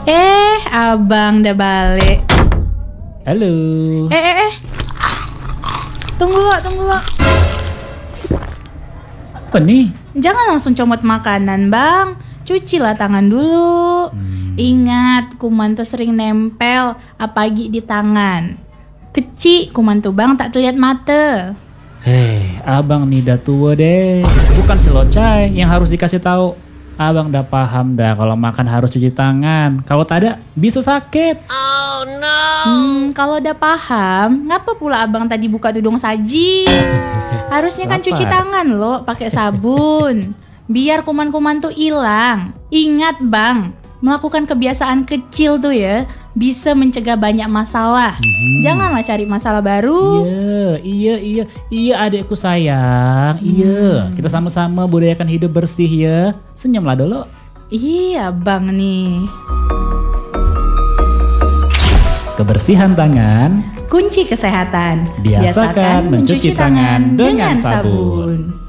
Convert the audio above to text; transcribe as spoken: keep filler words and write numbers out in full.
Eh, abang udah balik. Halo. Eh, eh, eh. Tunggu lo, tunggu lo. Apa nih? Jangan langsung comot makanan, bang. Cucilah tangan dulu. Hmm. Ingat, kuman tuh sering nempel, apalagi di tangan. Kecil, kuman tuh bang tak terlihat mata. Hei, abang nih dah tua deh. Bukan si Locai yang harus dikasih tahu. Abang udah paham dah kalau makan harus cuci tangan. Kalau tak ada bisa sakit. Oh no. Hmm, kalau udah paham, ngapa pula abang tadi buka tudung saji? Harusnya kan cuci tangan lo, pakai sabun. Biar kuman-kuman tuh hilang. Ingat bang, melakukan kebiasaan kecil tuh ya bisa mencegah banyak masalah. Hmm. Janganlah cari masalah baru. Iya, iya, iya, iya adikku sayang. Hmm. Iya, kita sama-sama budayakan hidup bersih ya. Senyumlah dulu. Iya bang nih. Kebersihan tangan, kunci kesehatan. Biasakan mencuci tangan dengan sabun.